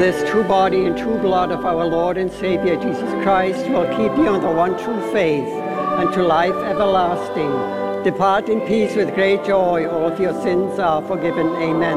this true body and true blood of our Lord and Savior Jesus Christ will keep you on the one true faith unto life everlasting. Depart in peace with great joy. All of your sins are forgiven. Amen.